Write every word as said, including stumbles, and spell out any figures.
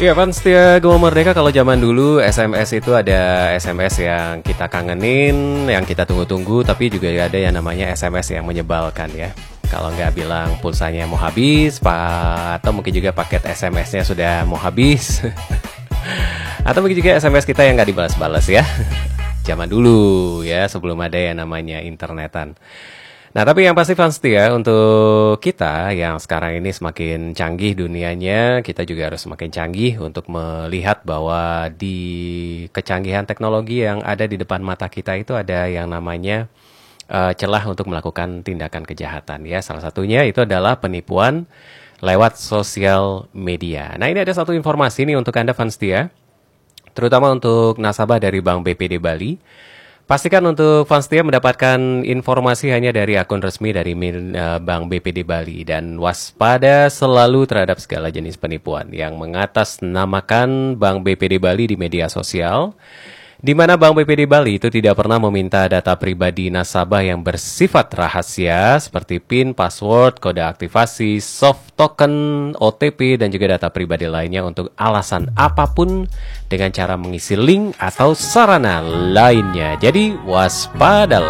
Iya, fans setia Gema Merdeka, kalau zaman dulu S M S itu ada S M S yang kita kangenin, yang kita tunggu-tunggu, tapi juga ada yang namanya S M S yang menyebalkan ya. Kalau nggak bilang pulsanya mau habis, Pak, atau mungkin juga paket S M S-nya sudah mau habis. Atau mungkin juga S M S kita yang nggak dibalas-balas ya. Zaman dulu ya, sebelum ada yang namanya internetan. Nah, tapi yang pasti fans setia untuk kita yang sekarang ini semakin canggih dunianya, kita juga harus semakin canggih untuk melihat bahwa di kecanggihan teknologi yang ada di depan mata kita itu ada yang namanya uh, celah untuk melakukan tindakan kejahatan ya. Salah satunya itu adalah penipuan lewat sosial media. Nah, ini ada satu informasi nih untuk Anda fans setia, terutama untuk nasabah dari Bank B P D Bali. Pastikan untuk fans setia mendapatkan informasi hanya dari akun resmi dari uh, Bank B P D Bali, dan waspada selalu terhadap segala jenis penipuan yang mengatasnamakan Bank B P D Bali di media sosial, di mana Bank B P D Bali itu tidak pernah meminta data pribadi nasabah yang bersifat rahasia seperti PIN, password, kode aktivasi, soft token, O T P, dan juga data pribadi lainnya untuk alasan apapun dengan cara mengisi link atau sarana lainnya. Jadi waspadalah.